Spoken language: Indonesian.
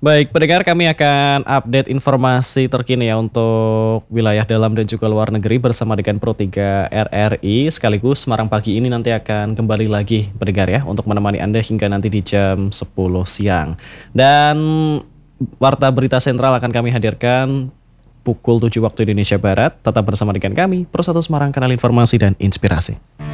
Baik, pendengar kami akan update informasi terkini ya untuk wilayah dalam dan juga luar negeri bersama dengan Pro 3 RRI sekaligus Semarang Pagi ini nanti akan kembali lagi pendengar ya untuk menemani Anda hingga nanti di jam 10 siang. Dan Warta Berita Sentral akan kami hadirkan pukul 7 waktu Indonesia Barat. Tetap bersama dengan kami, Pro 1 Semarang, kanal informasi dan inspirasi.